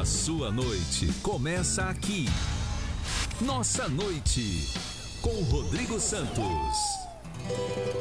sua noite começa aqui. Nossa Noite, com Rodrigo Santos.